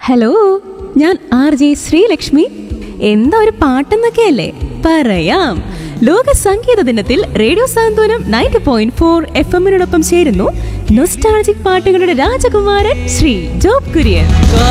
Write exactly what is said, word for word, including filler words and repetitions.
Hello, ഞാൻ R J Sreelakshmi. എന്താ ഒരു പാട്ടെന്നൊക്കെയല്ലേ? പറയാം. ലോക സംഗീത ദിനത്തിൽ റേഡിയോ സാന്ത്വനം നയൻറ്റി പോയിന്റ് ഫോർ എഫ് എമ്മിനോടൊപ്പം ചേരുന്നു നൊസ്റ്റാൾജിക് പാട്ടുകളുടെ രാജകുമാരൻ ശ്രീ ജോബ് കുര്യൻ.